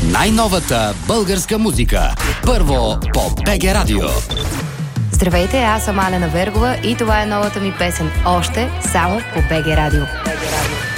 Най-новата българска музика. Първо по БГ Радио. Здравейте, аз съм Алена Вергова и това е новата ми песен. Още само по БГ Радио.